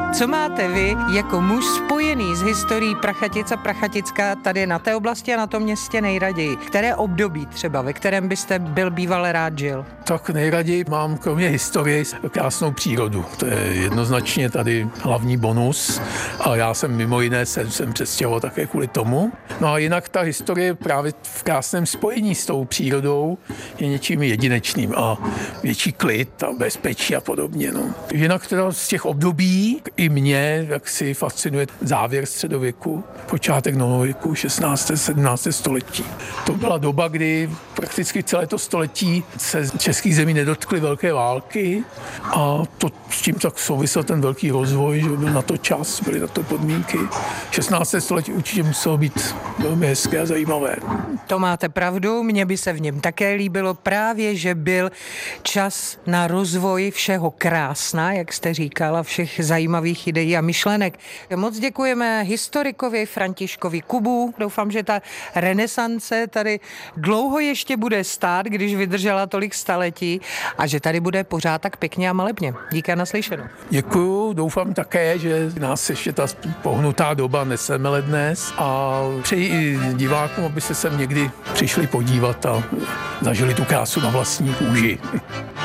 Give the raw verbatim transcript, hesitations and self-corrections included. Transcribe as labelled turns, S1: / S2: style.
S1: Co máte vy jako muž spojený s historií Prachatic a Prachatická tady na té oblasti a na tom městě nejraději? Které období třeba, ve kterém byste byl býval rád žil?
S2: Tak nejraději mám kromě historie krásnou přírodu. To je jednoznačně tady hlavní bonus. A já jsem mimo jiné jsem, jsem přestěhoval také kvůli tomu. No a jinak ta historie právě v krásném spojení s tou přírodou je něčím jedinečným a větší klid a bezpečí a podobně. No. Jinak teda z těch období i mě, jak si fascinuje závěr středověku, počátek novověku, šestnácté sedmnácté století. To byla doba, kdy prakticky celé to století se českých zemí nedotkly velké války a to s tím tak souvisel ten velký rozvoj, že byl na to čas, byly na to podmínky. šestnácté století určitě muselo být velmi hezké a zajímavé.
S1: To máte pravdu, mně by se v něm také líbilo právě, že byl čas na rozvoj všeho krásna, jak jste říkala, všech zajímavých ideí a myšlenek. Moc děkujeme historikovi Františkovi Kubu. Doufám, že ta renesance tady dlouho ještě bude stát, když vydržela tolik staletí a že tady bude pořád tak pěkně a malebně. Díky a naslyšenou.
S2: Děkuju, doufám také, že nás ještě ta pohnutá doba nesemele dnes a přeji i divákům, aby se sem někdy přišli podívat a zažili tu krásu na vlastní kůži.